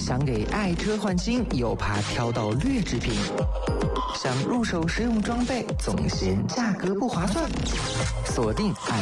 想给爱车换新，又怕挑到劣质品，想入手实用装备，总嫌价格不划算。锁定爱